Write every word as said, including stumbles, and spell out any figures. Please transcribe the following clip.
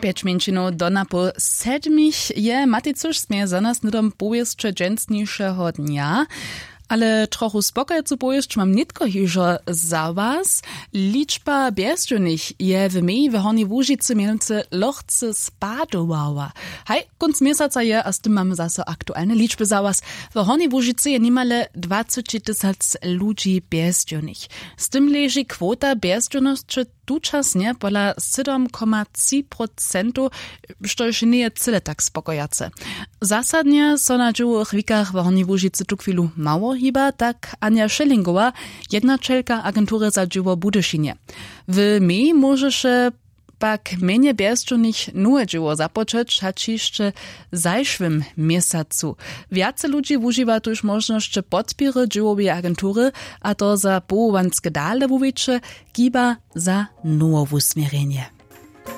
pięć mięcinów do na po sedmich je maticuż smie za nas nudom powieszcze dżęsniejszego dnia. Ale trochu spokojcu pojeść mam nitko hižo za was. Liczba bezdomnych je w mej w Hornej Łužicy mianowicie lochce spadowała. Hej, kunc miesiąca je, a z tym mamy zase aktualne liczby za was. W Hornej Łužicy je niemale dwadzieścia tysięcy ludzi bezdomnych. Z tym leży kwota bezdomności tučasnie pola siedem przecinek trzy procent, što już nie jest cyle tak spokojace. Zasadnie so na dżułych wikach w Hornej Łužicy tu chwilu mało hiba, tak Ania Schillingowa, jednaczelka agentury za dżuło Budyšinie. W mej możesz pak menie bezdomnych nowe dżuło zapoczeć, hać jeszcze zajszwym miesiącu. Wiace ludzi używa tu już możność podpiery dżułowej agentury, a to za połowanskie dale wuwicze, giba za nowe usmierenie.